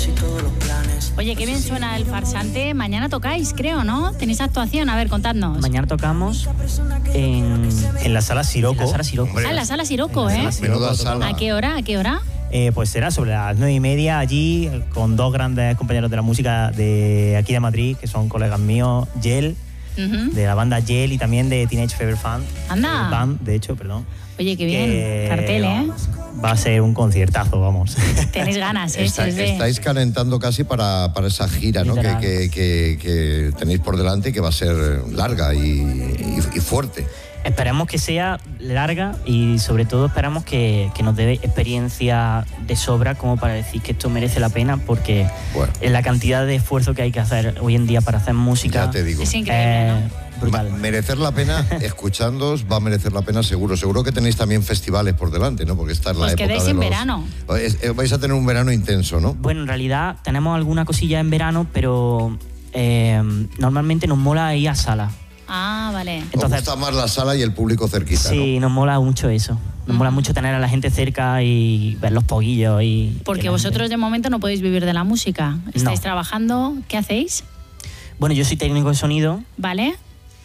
y todos los planes. Oye, qué bien suena el farsante. Mañana tocáis, creo, ¿no? ¿Tenéis actuación? A ver, contadnos. Mañana tocamos en la Sala Siroco. En la Sala Siroco. Ah, en la Sala Siroco, ¿eh? Menuda sala. ¿A qué hora? ¿A qué hora? Pues será sobre las 9:30 allí, con dos grandes compañeros de la música de aquí de Madrid, que son colegas míos, Yel, de la banda Yel, y también de Teenage Fever Fan. Anda. Band, de hecho, perdón. Oye, qué bien. Cartel, ¿eh? Va a ser un conciertazo, vamos. Tenéis ganas, ¿eh? Estáis calentando casi para esa gira, ¿no? Que tenéis por delante y que va a ser larga y fuerte. Esperemos que sea larga y sobre todo esperamos que nos dé experiencia de sobra como para decir que esto merece la pena, porque en la cantidad de esfuerzo que hay que hacer hoy en día para hacer música, ya te digo, es increíble, ¿no? Brutal. Merecer la pena, escuchándoos, va a merecer la pena seguro. Seguro que tenéis también festivales por delante, ¿no? Porque esta es la época quedéis de en los... verano. Vais a tener un verano intenso, ¿no? Bueno, en realidad tenemos alguna cosilla en verano, pero normalmente nos mola ir a sala. Ah, vale. Entonces, ¿os gusta más la sala y el público cerquita? Sí, ¿no? nos mola mucho eso. Nos mola mucho tener a la gente cerca y ver los poguillos. Porque vosotros de momento no podéis vivir de la música. Estáis trabajando. ¿Qué hacéis? Bueno, yo soy técnico de sonido. Vale.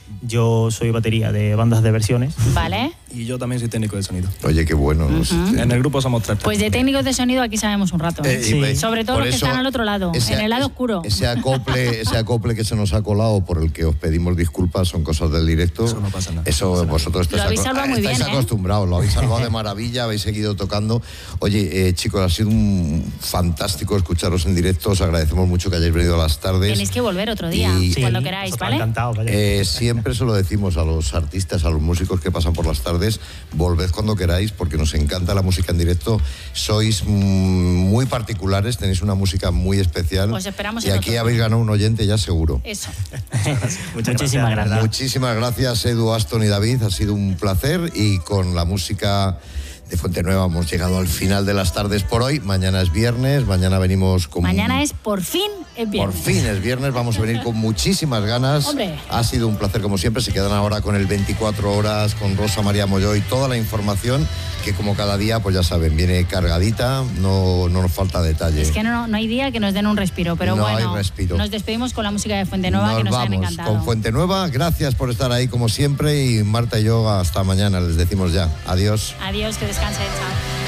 Yo soy batería de bandas de versiones. Vale. Y yo también soy técnico de sonido. Oye, qué bueno. En el grupo somos 3. Pues de técnicos de sonido aquí sabemos un rato. Sí. Sobre todo los que están al otro lado, en el lado oscuro. Ese acople que se nos ha colado, por el que os pedimos disculpas, son cosas del directo. Eso no pasa nada. Eso vosotros estáis estáis acostumbrados, lo habéis salvado de maravilla, habéis seguido tocando. Oye, chicos, ha sido un fantástico escucharos en directo. Os agradecemos mucho que hayáis venido a las tardes. Tenéis que volver otro día, cuando queráis, ¿vale? Encantado, siempre se lo decimos a los artistas, a los músicos que pasan por las tardes: volved cuando queráis, porque nos encanta la música en directo. Sois muy particulares, tenéis una música muy especial. Os esperamos y aquí habéis ganado un oyente ya seguro. Eso. Muchísimas gracias. Muchísimas gracias, Edu, Aston y David. Ha sido un placer, y con la música de Fuente Nueva hemos llegado al final de las tardes por hoy. Mañana es viernes, mañana venimos con... Mañana es por fin es viernes. Por fin es viernes, vamos a venir con muchísimas ganas. Hombre. Ha sido un placer como siempre. Se quedan ahora con el 24 horas, con Rosa María Molló y toda la información que, como cada día, pues ya saben, viene cargadita, no nos falta detalle. Es que no hay día que nos den un respiro, pero no bueno, hay respiro. Nos despedimos con la música de Fuente Nueva, que nos han encantado. Con Fuente Nueva, gracias por estar ahí como siempre, y Marta y yo hasta mañana, les decimos ya. Adiós. Adiós, que descansen, chao.